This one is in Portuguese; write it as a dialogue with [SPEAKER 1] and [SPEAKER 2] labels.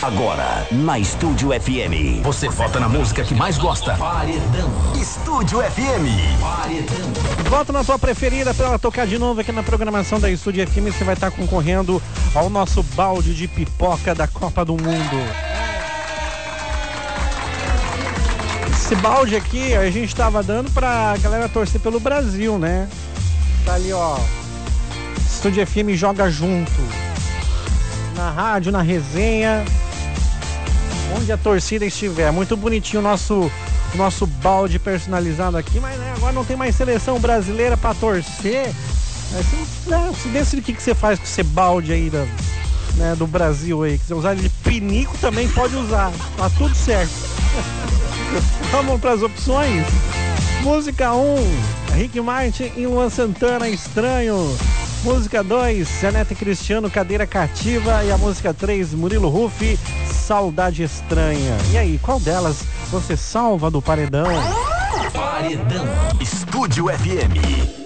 [SPEAKER 1] Agora, na Estúdio FM. Você vota na música que mais gosta. Paredão. Estúdio FM. Paredão.
[SPEAKER 2] Vota na tua preferida pra ela tocar de novo aqui na programação da Estúdio FM. Você vai estar concorrendo ao nosso balde de pipoca da Copa do Mundo. Esse balde aqui a gente tava dando pra galera torcer pelo Brasil, né? Tá ali, ó. Estúdio FM joga junto. Na rádio, na resenha, onde a torcida estiver. Muito bonitinho o nosso balde personalizado aqui, mas né, agora não tem mais seleção brasileira pra torcer. Você decide o que você faz com esse balde aí do Brasil aí. Se você usar ele de pinico também pode usar. Tá tudo certo. Vamos para as opções. Música 1, Rick Martin e Luan Santana, Estranho. Música 2, Janete e Cristiano, Cadeira Cativa. E a música 3, Murilo Huff, Saudade Estranha. E aí, qual delas você salva do paredão?
[SPEAKER 1] Paredão. Estúdio FM.